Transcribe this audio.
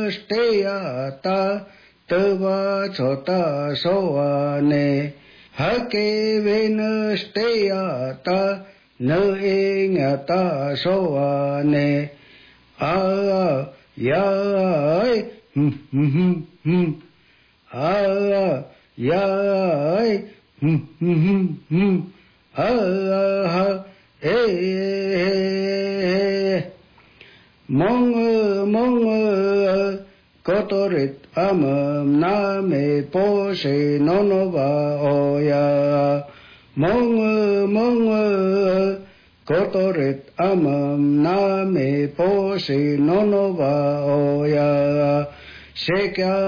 steyata tava chota soane hake venasteyata nơ e ngata soane a ya a ya a e mong kotorit amam name pose nonova oya mong kotorit amam name pose nonova oya sekya